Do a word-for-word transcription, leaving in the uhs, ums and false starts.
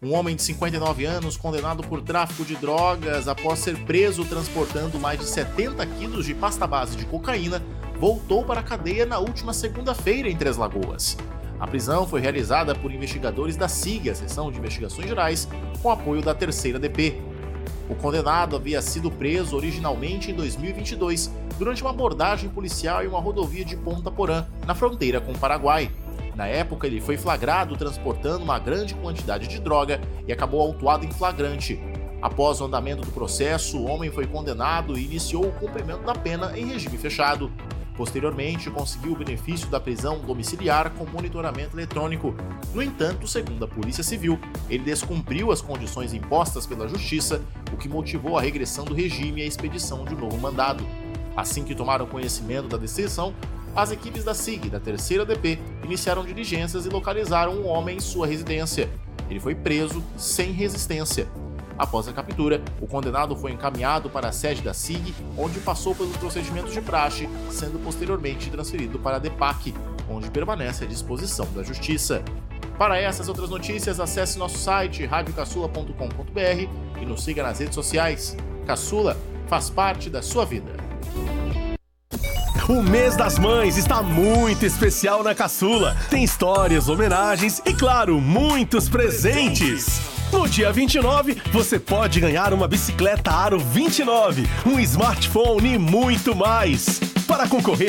Um homem de cinquenta e nove anos, condenado por tráfico de drogas após ser preso transportando mais de setenta quilos de pasta base de cocaína, voltou para a cadeia na última segunda-feira em Três Lagoas. A prisão foi realizada por investigadores da S I G, a Seção de Investigações Gerais, com apoio da terceira D P. O condenado havia sido preso originalmente em dois mil e vinte e dois, durante uma abordagem policial em uma rodovia de Ponta Porã, na fronteira com o Paraguai. Na época, ele foi flagrado transportando uma grande quantidade de droga e acabou autuado em flagrante. Após o andamento do processo, o homem foi condenado e iniciou o cumprimento da pena em regime fechado. Posteriormente, conseguiu o benefício da prisão domiciliar com monitoramento eletrônico. No entanto, segundo a Polícia Civil, ele descumpriu as condições impostas pela Justiça, o que motivou a regressão do regime e a expedição de um novo mandado. Assim que tomaram conhecimento da decisão, as equipes da S I G e da terceira D P iniciaram diligências e localizaram um homem em sua residência. Ele foi preso sem resistência. Após a captura, o condenado foi encaminhado para a sede da S I G, onde passou pelos procedimentos de praxe, sendo posteriormente transferido para a D P A C, onde permanece à disposição da Justiça. Para essas e outras notícias, acesse nosso site rádio caçula ponto com ponto b r e nos siga nas redes sociais. Caçula faz parte da sua vida. O mês das mães está muito especial na Caçula. Tem histórias, homenagens e, claro, muitos presentes. No dia vinte e nove, você pode ganhar uma bicicleta Aro vinte e nove, um smartphone e muito mais. Para concorrer,